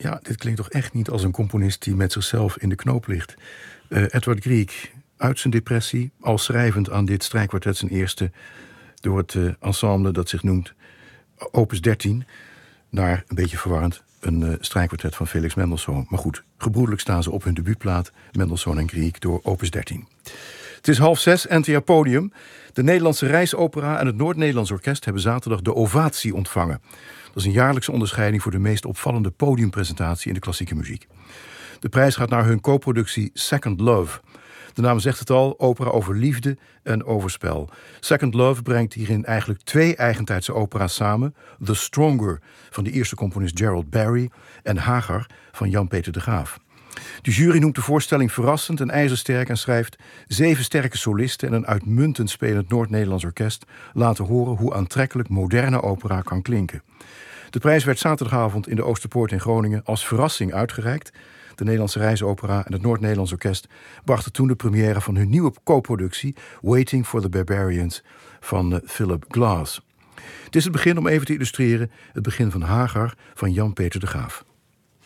Ja, dit klinkt toch echt niet als een componist die met zichzelf in de knoop ligt. Edward Grieg, uit zijn depressie, al schrijvend aan dit strijkkwartet, zijn eerste, door het ensemble dat zich noemt Opus 13, naar, een beetje verwarrend, een strijkkwartet van Felix Mendelssohn. Maar goed, gebroedelijk staan ze op hun debuutplaat, Mendelssohn en Grieg, door Opus 13. Het is 5:30, NTR Podium. De Nederlandse Reisopera en het Noord-Nederlands Orkest hebben zaterdag de ovatie ontvangen. Dat is een jaarlijkse onderscheiding voor de meest opvallende podiumpresentatie in de klassieke muziek. De prijs gaat naar hun co-productie Second Love. De naam zegt het al, opera over liefde en overspel. Second Love brengt hierin eigenlijk twee eigentijdse opera's samen. The Stronger van de Ierse componist Gerald Barry en Hagar van Jan-Peter de Graaf. De jury noemt de voorstelling verrassend en ijzersterk en schrijft: 7 sterke solisten en een uitmuntend spelend Noord-Nederlands orkest laten horen hoe aantrekkelijk moderne opera kan klinken. De prijs werd zaterdagavond in de Oosterpoort in Groningen als verrassing uitgereikt. De Nederlandse Reisopera en het Noord-Nederlands Orkest brachten toen de première van hun nieuwe co-productie Waiting for the Barbarians van Philip Glass. Het is het begin, om even te illustreren, het begin van Hagar van Jan-Peter de Graaf.